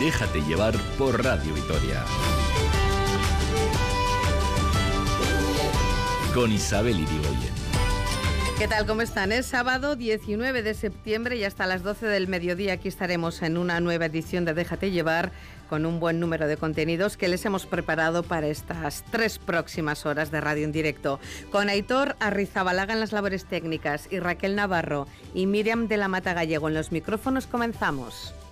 Déjate llevar por Radio Vitoria. Con Isabel Irigoyen. ¿Qué tal? ¿Cómo están? Es sábado 19 de septiembre y hasta las 12 del mediodía aquí estaremos en una nueva edición de Déjate llevar con un buen número de contenidos que les hemos preparado para estas 3 próximas horas de radio en directo. Con Aitor Arrizabalaga en las labores técnicas y Raquel Navarro y Miriam de la Mata Gallego en los micrófonos comenzamos.